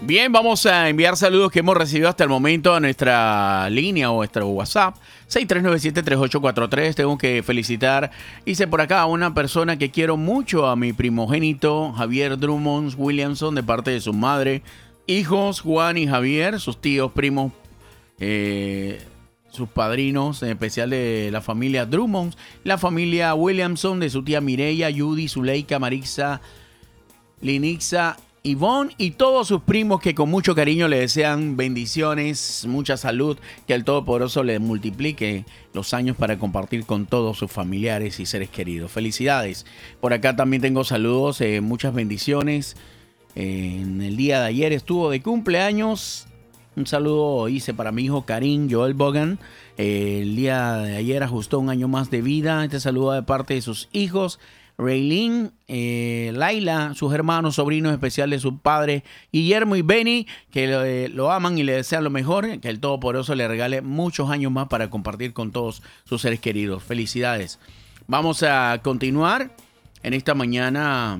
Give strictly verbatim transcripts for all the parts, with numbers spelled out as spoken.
Bien, vamos a enviar saludos que hemos recibido hasta el momento a nuestra línea o nuestro WhatsApp seis tres nueve siete, tres ocho cuatro tres. Tengo que felicitar, hice por acá a una persona que quiero mucho, a mi primogénito Javier Drummond Williamson, de parte de su madre, hijos Juan y Javier, sus tíos, primos, eh, sus padrinos, en especial de la familia Drummond, la familia Williamson, de su tía Mireya, Judy, Zuleika, Marisa, Linixa, Ivonne y todos sus primos que con mucho cariño le desean bendiciones, mucha salud, que el Todopoderoso le multiplique los años para compartir con todos sus familiares y seres queridos. Felicidades. Por acá también tengo saludos, eh, muchas bendiciones. Eh, en el día de ayer estuvo de cumpleaños. Un saludo hice para mi hijo Karim Joel Bogan. Eh, el día de ayer ajustó un año más de vida. Este saludo de parte de sus hijos, Raylene, eh, Laila, sus hermanos, sobrinos especiales de su padre, Guillermo y Benny, que lo, eh, lo aman y le desean lo mejor, que el Todopoderoso le regale muchos años más para compartir con todos sus seres queridos. Felicidades. Vamos a continuar en esta mañana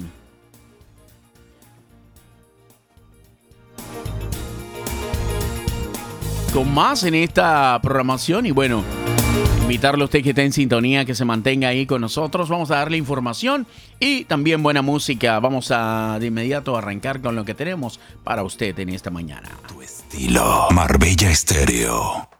con más en esta programación y bueno, invitarle a usted que esté en sintonía, que se mantenga ahí con nosotros. Vamos a darle información y también buena música. Vamos a de inmediato arrancar con lo que tenemos para usted en esta mañana. Tu estilo, Marbella Estéreo.